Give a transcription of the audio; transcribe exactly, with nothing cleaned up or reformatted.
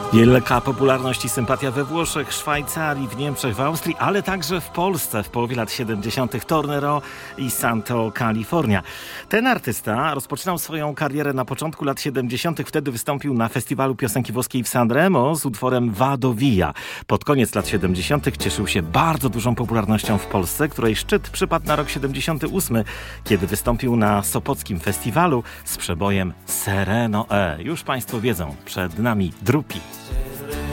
Wielka popularność i sympatia we Włoszech, Szwajcarii, w Niemczech, w Austrii, ale także w Polsce w połowie lat siedemdziesiątych Tornero i Santo California. Ten artysta rozpoczynał swoją karierę na początku lat siedemdziesiątych. Wtedy wystąpił na festiwalu piosenki włoskiej w Sanremo z utworem Vado Via. Pod koniec lat siedemdziesiątych cieszył się bardzo dużą popularnością w Polsce, której szczyt przypadł na rok siedemdziesiąty ósmy, kiedy wystąpił na Sopockim Festiwalu z przebojem Sereno E. Już Państwo wiedzą, przed nami Drupi.